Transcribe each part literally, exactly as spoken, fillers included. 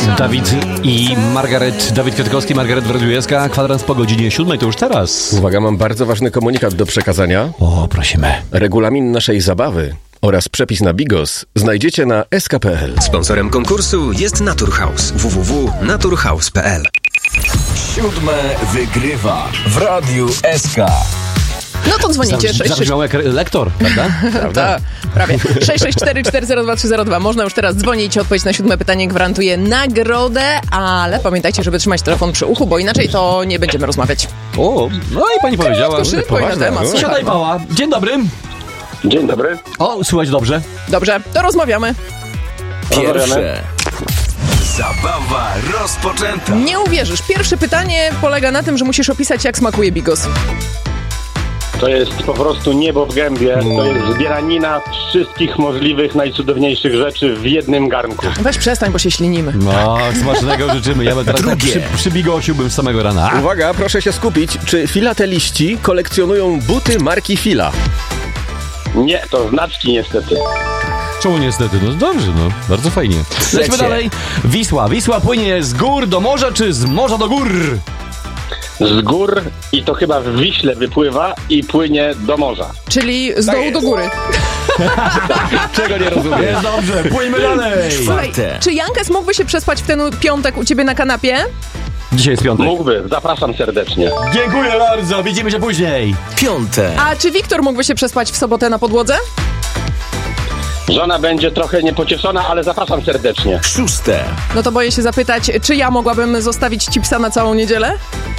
Dawid i Margaret, Dawid Kwiatkowski, Margaret w Radiu S K. Kwadrans po godzinie siódmej, to już teraz. Uwaga, mam bardzo ważny komunikat do przekazania. O, prosimy. Regulamin naszej zabawy oraz przepis na Bigos znajdziecie na s k kropka p l. Sponsorem konkursu jest Naturhaus. w w w kropka naturhaus kropka p l. Siódme wygrywa w Radiu S K. No to dzwonicie. Zabrzmiał jak lektor, prawda? Tak, prawie. sześć sześć cztery cztery zero dwa trzy zero dwa. Można już teraz dzwonić. Odpowiedź na siódme pytanie gwarantuje nagrodę, ale pamiętajcie, żeby trzymać telefon przy uchu, bo inaczej to nie będziemy rozmawiać. O, no i pani powiedziała. Krótko, szybko i na temat. Siadaj, Pała. Dzień dobry. Dzień dobry. O, słuchać dobrze. Dobrze, to rozmawiamy. Pierwsze. Zabawa rozpoczęta. Nie uwierzysz. Pierwsze pytanie polega na tym, że musisz opisać, jak smakuje bigos. To jest po prostu niebo w gębie. To jest zbieranina wszystkich możliwych, najcudowniejszych rzeczy w jednym garnku. Weź przestań, bo się ślinimy. No, smacznego życzymy. Ja bym teraz tak przy, przy bigosiu bym z samego rana. A? Uwaga, proszę się skupić. Czy filateliści kolekcjonują buty marki Fila? Nie, to znaczki niestety. Czemu niestety? No dobrze, no. Bardzo fajnie. Lećmy dalej. Wisła. Wisła płynie z gór do morza, czy z morza do gór? Z gór i to chyba w Wiśle wypływa i płynie do morza. Czyli z dołu do góry. Czego nie rozumiem? Jest dobrze, płyjmy dalej. Słuchaj, czy Jankes mógłby się przespać w ten piątek u ciebie na kanapie? Dzisiaj jest piątek. Mógłby, zapraszam serdecznie. Dziękuję bardzo, widzimy się później. Piąte. A czy Wiktor mógłby się przespać w sobotę na podłodze? Żona będzie trochę niepocieszona, ale zapraszam serdecznie. Szóste. No to boję się zapytać, czy ja mogłabym zostawić ci psa na całą niedzielę?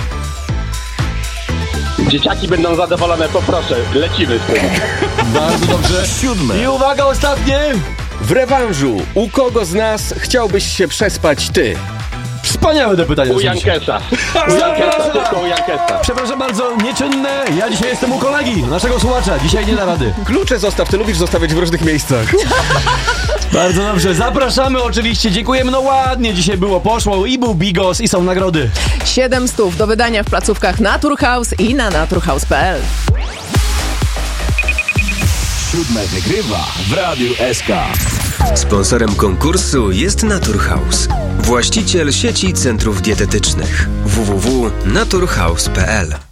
Dzieciaki będą zadowolone, poproszę, lecimy z tym. Bardzo dobrze. Siódme. I uwaga, ostatnie. W rewanżu, u kogo z nas chciałbyś się przespać ty? Wspaniałe te pytanie. U Jankesa. U Jankesa, tylko u Jankesa. Przepraszam bardzo, nieczynne. Ja dzisiaj jestem u kolegi, naszego słuchacza. Dzisiaj nie da rady. Klucze zostaw, ty lubisz zostawiać w różnych miejscach. Bardzo dobrze, zapraszamy oczywiście. Dziękujemy, no ładnie dzisiaj było, poszło i był bigos i są nagrody. siedem stów do wydania w placówkach Naturhaus i na naturhaus kropka p l. Siódme wygrywa w Radiu S K. Sponsorem konkursu jest Naturhaus. Właściciel sieci centrów dietetycznych. w w w kropka naturhaus kropka p l.